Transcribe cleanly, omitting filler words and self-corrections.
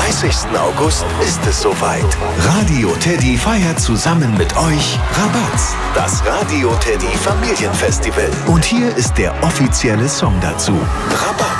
30. August ist es soweit. Radio Teddy feiert zusammen mit euch Rabatz, das Radio Teddy Familienfestival. Und hier ist der offizielle Song dazu. Rabatz.